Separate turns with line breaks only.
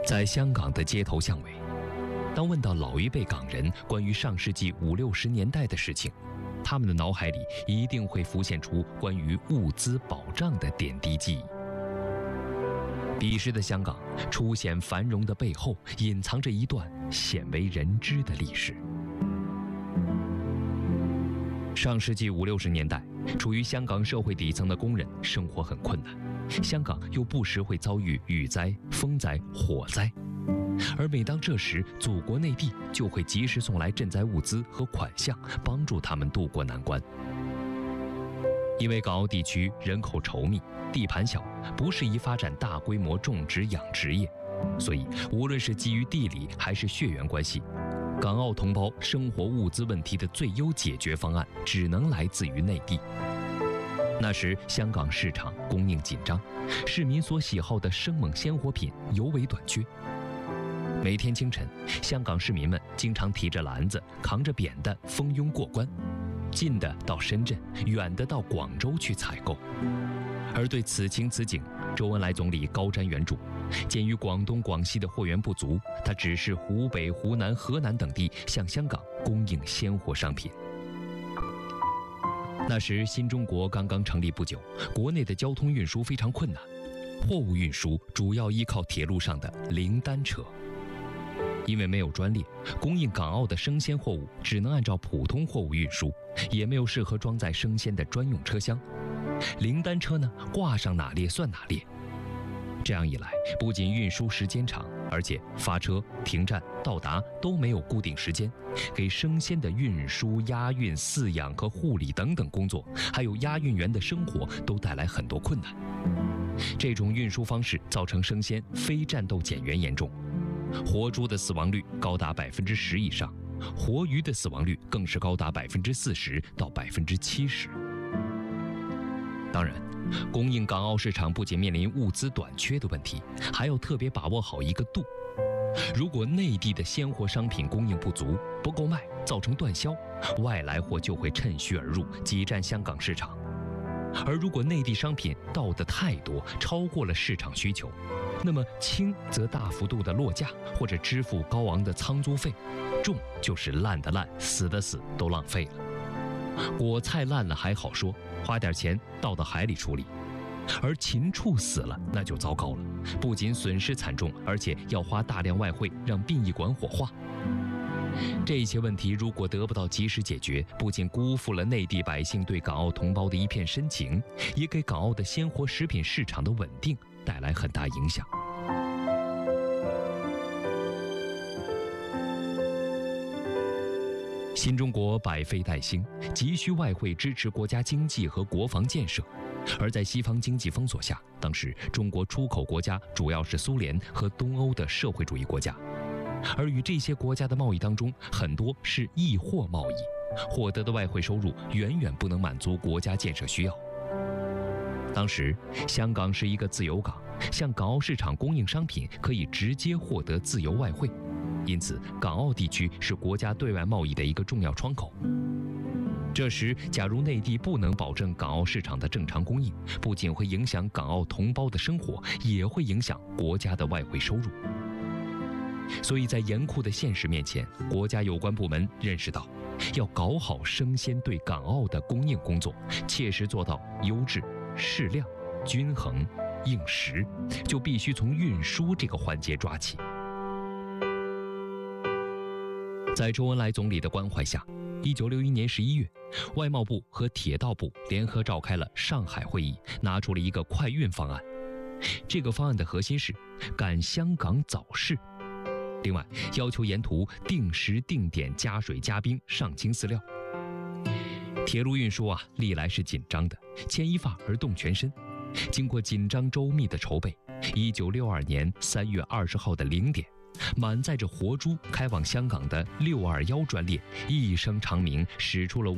在香港的街头巷尾，当问到老一辈港人关于上世纪50、60年代的事情，他们的脑海里一定会浮现出关于物资保障的点滴记忆。彼时的香港初显繁荣的背后，隐藏着一段鲜为人知的历史。上世纪50、60年代，处于香港社会底层的工人生活很困难，香港又不时会遭遇雨灾、风灾、火灾，而每当这时，祖国内地就会及时送来赈灾物资和款项，帮助他们渡过难关。因为港澳地区人口稠密，地盘小，不适宜发展大规模种植养殖业，所以无论是基于地理还是血缘关系，港澳同胞生活物资问题的最优解决方案只能来自于内地。那时香港市场供应紧张，市民所喜好的生猛鲜活品尤为短缺。每天清晨，香港市民们经常提着篮子，扛着扁担蜂拥过关，近的到深圳，远的到广州去采购。而对此情此景，周恩来总理高瞻远瞩，鉴于广东、广西的货源不足，他指示湖北、湖南、河南等地向香港供应鲜活商品。那时新中国刚刚成立不久，国内的交通运输非常困难，货物运输主要依靠铁路上的零单车。因为没有专列，供应港澳的生鲜货物只能按照普通货物运输，也没有适合装载生鲜的专用车厢。零单车呢，挂上哪列算哪列。这样一来，不仅运输时间长，而且发车、停站、到达都没有固定时间，给生鲜的运输、押运、饲养和护理等等工作，还有押运员的生活都带来很多困难。这种运输方式造成生鲜非战斗减员严重，活猪的死亡率高达10%以上，活鱼的死亡率更是高达40%到70%。当然，供应港澳市场不仅面临物资短缺的问题，还要特别把握好一个度。如果内地的鲜活商品供应不足，不够卖，造成断销，外来货就会趁虚而入，挤占香港市场。而如果内地商品到的太多，超过了市场需求，那么轻则大幅度的落价，或者支付高昂的仓租费，重就是烂的烂，死的死，都浪费了。果菜烂了还好说，花点钱倒到海里处理，而禽畜死了那就糟糕了，不仅损失惨重，而且要花大量外汇让殡仪馆火化。这些问题如果得不到及时解决，不仅辜负了内地百姓对港澳同胞的一片深情，也给港澳的鲜活食品市场的稳定带来很大影响。新中国百废待兴，急需外汇支持国家经济和国防建设。而在西方经济封锁下，当时中国出口国家主要是苏联和东欧的社会主义国家，而与这些国家的贸易当中，很多是易货贸易，获得的外汇收入远远不能满足国家建设需要。当时香港是一个自由港，向港澳市场供应商品可以直接获得自由外汇，因此港澳地区是国家对外贸易的一个重要窗口。这时假如内地不能保证港澳市场的正常供应，不仅会影响港澳同胞的生活，也会影响国家的外汇收入。所以在严酷的现实面前，国家有关部门认识到，要搞好生鲜对港澳的供应工作，切实做到优质、适量、均衡、应时，就必须从运输这个环节抓起。在周恩来总理的关怀下，1961年11月，外贸部和铁道部联合召开了上海会议，拿出了一个快运方案。这个方案的核心是赶香港早市，另外要求沿途定时定点加水加冰上清饲料。铁路运输历来是紧张的，牵一发而动全身。经过紧张周密的筹备，1962年3月20号的0点，满载着活猪开往香港的621专列一声长鸣，驶出了